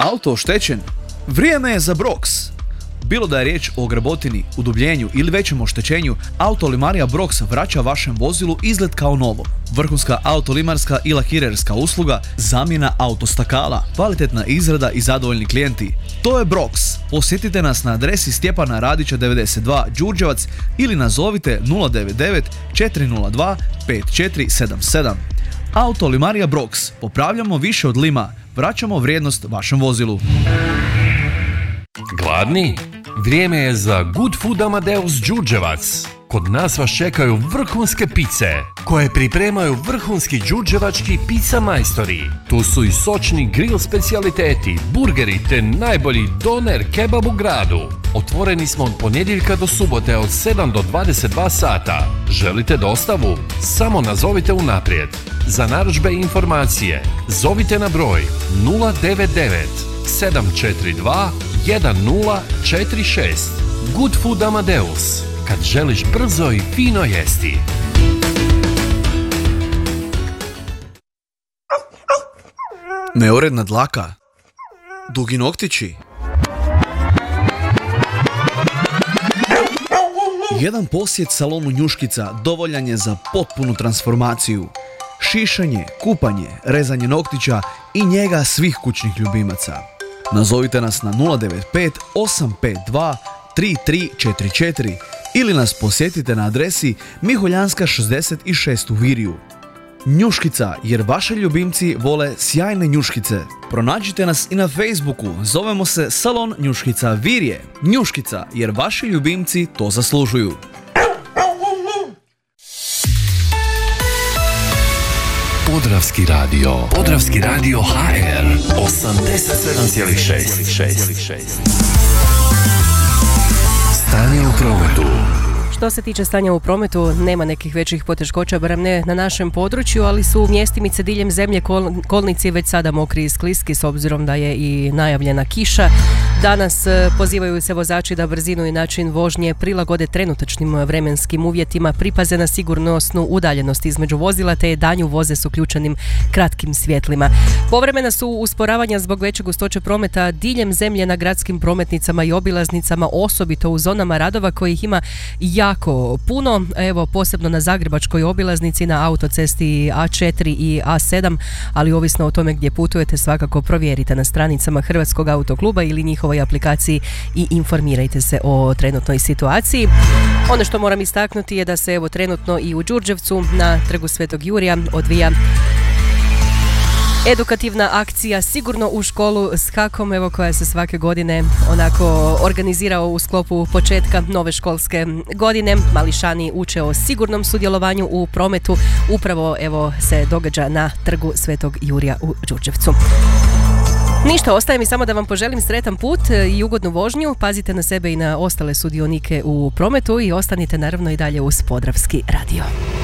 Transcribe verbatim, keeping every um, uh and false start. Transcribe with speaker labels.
Speaker 1: Auto oštećen? Vrijeme je za Brox. Bilo da je riječ o grbotini, udubljenju ili većem oštećenju, Autolimarija Brox vraća vašem vozilu izgled kao novo. Vrhunska autolimarska i lakirerska usluga, zamjena autostakala, kvalitetna izrada i zadovoljni klijenti. To je Brox. Posjetite nas na adresi Stjepana Radića devedeset dva Đurđevac ili nazovite nula devet devet četiri nula dva pet četiri sedam sedam. Autolimarija Brox. Popravljamo više od lima. Vraćamo vrijednost vašem vozilu.
Speaker 2: Gladni? Vrijeme je za Good Food Amadeus Đurđevac. Kod nas vas čekaju vrhunske pice, koje pripremaju vrhunski đurđevački pizza majstori. Tu su i sočni grill specijaliteti, burgeri te najbolji doner kebab u gradu. Otvoreni smo od ponedjeljka do subote od sedam do dvadeset dva sata. Želite dostavu? Samo nazovite unaprijed. Za narudžbe i informacije zovite na broj nula devet devet sedam četiri dva jedan nula četiri šest. Good Food Amadeus. Kad želiš brzo i fino jesti.
Speaker 1: Neuredna dlaka, dugi noktići. Jedan posjet salonu Njuškica dovoljan je za potpunu transformaciju. Šišanje, kupanje, rezanje noktića i njega svih kućnih ljubimaca. Nazovite nas na nula devet pet osam pet dva tri tri četiri četiri ili nas posjetite na adresi Miholjanska šezdeset šest u Virju. Njuškica, jer vaši ljubimci vole sjajne njuškice. Pronađite nas i na Facebooku, zovemo se Salon Njuškica Virje. Njuškica, jer vaši ljubimci to zaslužuju.
Speaker 2: Podravski radio. Podravski radio H R osamdeset sedam zarez šest. Stanje u prometu.
Speaker 3: Što se tiče stanja u prometu, nema nekih većih poteškoća, barem ne na našem području, ali su mjestimice diljem zemlje kol- kolnici već sada mokri i skliski s obzirom da je i najavljena kiša. Danas pozivaju se vozači da brzinu i način vožnje prilagode trenutačnim vremenskim uvjetima, pripaze na sigurnosnu udaljenost između vozila te danju voze s uključenim kratkim svjetlima. Povremena su usporavanja zbog veće gustoće prometa diljem zemlje na gradskim prometnicama i obilaznicama, osobito u zonama radova kojih ima jako puno, evo posebno na Zagrebačkoj obilaznici, na autocesti A četiri i A sedam, ali ovisno o tome gdje putujete svakako provjerite na stranicama Hrvatskog autokluba ili njihovoj aplikaciji i informirajte se o trenutnoj situaciji. Ono što moram istaknuti je da se evo trenutno i u Đurđevcu na Trgu Svetog Jurija odvija edukativna akcija Sigurno u školu s hakom, evo koja se svake godine onako organizira u sklopu početka nove školske godine. Mališani uče o sigurnom sudjelovanju u prometu, upravo evo se događa na Trgu Svetog Jurija u Đurđevcu. Ništa, ostaje mi samo da vam poželim sretan put i ugodnu vožnju. Pazite na sebe i na ostale sudionike u prometu i ostanite naravno i dalje uz Podravski radio.